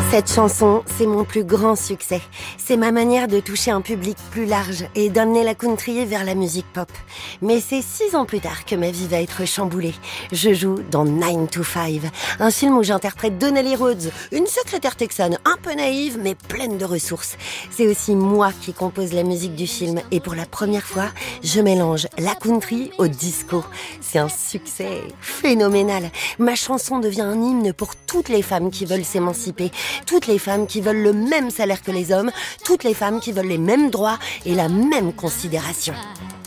Cette chanson, c'est mon plus grand succès. C'est ma manière de toucher un public plus large et d'amener la country vers la musique pop. Mais c'est 6 ans plus tard que ma vie va être chamboulée. Je joue dans 9 to 5, un film où j'interprète Donnelly Rhodes, une secrétaire texane un peu naïve mais pleine de ressources. C'est aussi moi qui compose la musique du film et pour la première fois, je mélange la country au disco. C'est un succès phénoménal. Ma chanson devient un hymne pour toutes les femmes qui veulent s'émanciper, toutes les femmes qui veulent le même salaire que les hommes, toutes les femmes qui veulent les mêmes droits et la même considération.